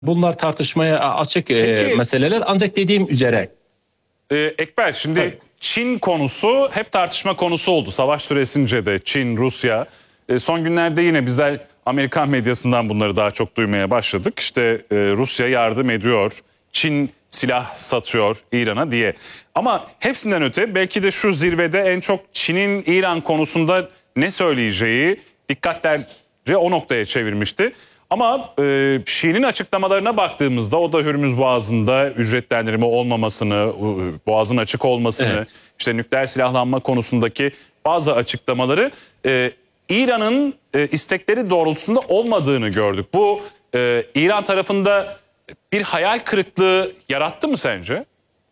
Bunlar tartışmaya açık Peki, meseleler. Ancak dediğim üzere. Ekber, şimdi Tabii. Çin konusu hep tartışma konusu oldu. Savaş süresince de Çin, Rusya. Son günlerde yine bizler Amerikan medyasından bunları daha çok duymaya başladık. İşte Rusya yardım ediyor, Çin silah satıyor İran'a diye. Ama hepsinden öte belki de şu zirvede en çok Çin'in İran konusunda ne söyleyeceği dikkatleri o noktaya çevirmişti. Ama Şii'nin açıklamalarına baktığımızda o da Hürmüz Boğazı'nda ücretlendirme olmamasını, boğazın açık olmasını, Evet. işte nükleer silahlanma konusundaki bazı açıklamaları İran'ın istekleri doğrultusunda olmadığını gördük. Bu İran tarafında bir hayal kırıklığı yarattı mı sence?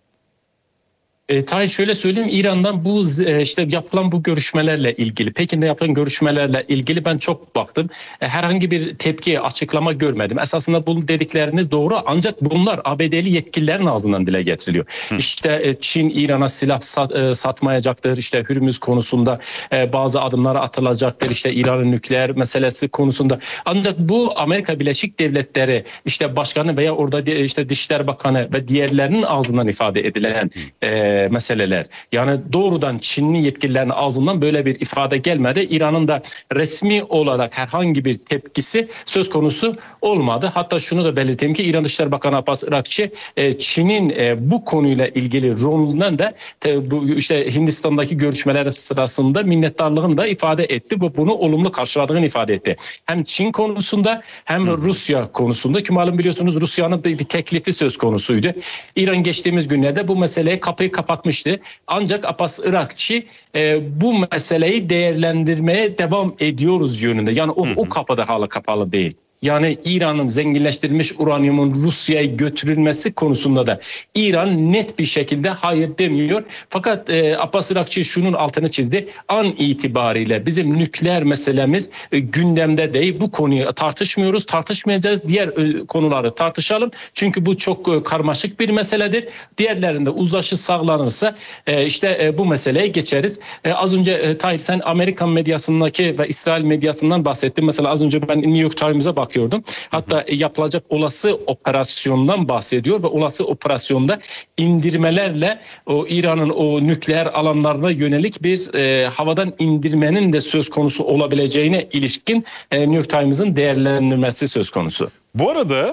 Tahir, şöyle söyleyeyim, İran'dan bu işte yapılan bu görüşmelerle ilgili, Pekin'de yapılan görüşmelerle ilgili ben çok baktım. Herhangi bir tepki, açıklama görmedim. Esasında bu dedikleriniz doğru, ancak bunlar ABD'li yetkililerin ağzından dile getiriliyor. İşte Çin İran'a silah satmayacaktır. İşte Hürmüz konusunda bazı adımlar atılacaktır. İşte İran'ın nükleer meselesi konusunda. Ancak bu Amerika Birleşik Devletleri işte başkanı veya orada işte Dışişleri Bakanı ve diğerlerinin ağzından ifade edilen meseleler. Yani doğrudan Çinli yetkililerin ağzından böyle bir ifade gelmedi. İran'ın da resmi olarak herhangi bir tepkisi söz konusu olmadı. Hatta şunu da belirteyim ki İran Dışişleri Bakanı Abbas Irakçı Çin'in bu konuyla ilgili rolünden de bu işte Hindistan'daki görüşmeler sırasında minnettarlığını da ifade etti. Bunu olumlu karşıladığını ifade etti. Hem Çin konusunda hem Rusya konusunda, ki malum biliyorsunuz Rusya'nın bir teklifi söz konusuydu. İran geçtiğimiz günlerde bu meseleye kapıyı kapatmıştı. Ancak Abbas Irakçı bu meseleyi değerlendirmeye devam ediyoruz yönünde. Yani o kapı da hala kapalı değil. Yani İran'ın zenginleştirilmiş uranyumun Rusya'ya götürülmesi konusunda da İran net bir şekilde hayır demiyor. Fakat Abbas Irakçı şunun altını çizdi. An itibariyle bizim nükleer meselemiz gündemde değil. Bu konuyu tartışmıyoruz, tartışmayacağız. Diğer konuları tartışalım. Çünkü bu çok karmaşık bir meseledir. Diğerlerinde uzlaşı sağlanırsa işte bu meseleye geçeriz. Az önce Tahir, sen Amerikan medyasındaki ve İsrail medyasından bahsettin. Mesela az önce ben New York Times'a bakıyordum. Hatta yapılacak olası operasyondan bahsediyor ve olası operasyonda indirmelerle o İran'ın o nükleer alanlarına yönelik bir havadan indirmenin de söz konusu olabileceğine ilişkin New York Times'ın değerlendirmesi söz konusu. Bu arada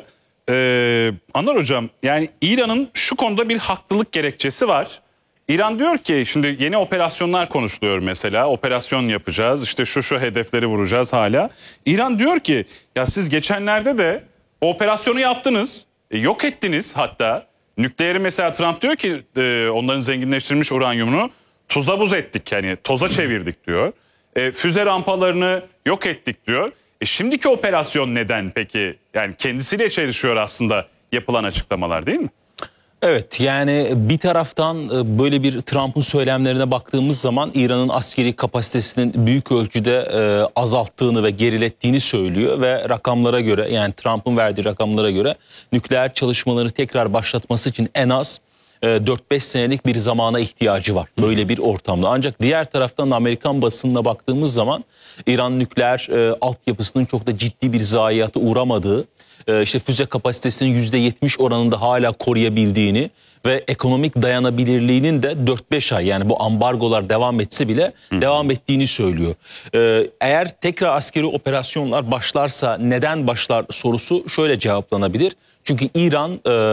Anlar Hocam, yani İran'ın şu konuda bir haklılık gerekçesi var. İran diyor ki şimdi yeni operasyonlar konuşuluyor mesela. Operasyon yapacağız, işte şu hedefleri vuracağız hala. İran diyor ki ya siz geçenlerde de o operasyonu yaptınız, yok ettiniz hatta. Nükleeri mesela Trump diyor ki onların zenginleştirilmiş uranyumunu tuzla buz ettik, yani toza çevirdik diyor. Füze rampalarını yok ettik diyor. Şimdiki operasyon neden peki? Yani kendisiyle çelişiyor aslında yapılan açıklamalar, değil mi? Evet, yani bir taraftan böyle bir Trump'ın söylemlerine baktığımız zaman İran'ın askeri kapasitesinin büyük ölçüde azalttığını ve gerilettiğini söylüyor ve rakamlara göre, yani Trump'ın verdiği rakamlara göre nükleer çalışmalarını tekrar başlatması için en az 4-5 senelik bir zamana ihtiyacı var böyle bir ortamda. Ancak diğer taraftan Amerikan basınına baktığımız zaman İran nükleer altyapısının çok da ciddi bir zayiata uğramadığı, işte füze kapasitesinin %70 oranında hala koruyabildiğini ve ekonomik dayanabilirliğinin de 4-5 ay, yani bu ambargolar devam etse bile devam ettiğini söylüyor. Eğer tekrar askeri operasyonlar başlarsa neden başlar sorusu şöyle cevaplanabilir. Çünkü İran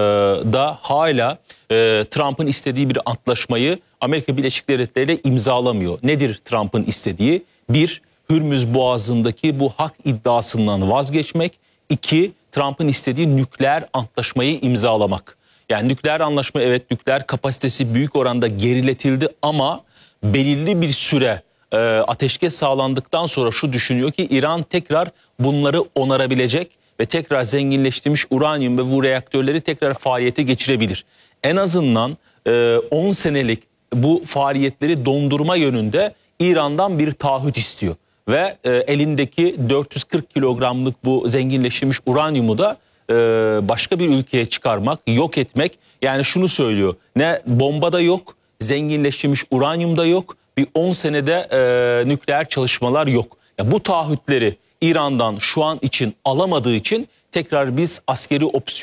da hala Trump'ın istediği bir antlaşmayı Amerika Birleşik Devletleri ile imzalamıyor. Nedir Trump'ın istediği? Bir, Hürmüz Boğazı'ndaki bu hak iddiasından vazgeçmek. İki, Trump'ın istediği nükleer antlaşmayı imzalamak. Yani nükleer anlaşma, evet, nükleer kapasitesi büyük oranda geriletildi ama belirli bir süre ateşkes sağlandıktan sonra şu düşünüyor ki İran tekrar bunları onarabilecek ve tekrar zenginleştirilmiş uranyum ve bu reaktörleri tekrar faaliyete geçirebilir. En azından 10 senelik bu faaliyetleri dondurma yönünde İran'dan bir taahhüt istiyor. Ve elindeki 440 kilogramlık bu zenginleştirilmiş uranyumu da başka bir ülkeye çıkarmak, yok etmek. Yani şunu söylüyor: ne bomba da yok, zenginleştirilmiş uranyum da yok, bir 10 senede nükleer çalışmalar yok. Ya bu taahhütleri İran'dan şu an için alamadığı için tekrar biz askeri opsiyon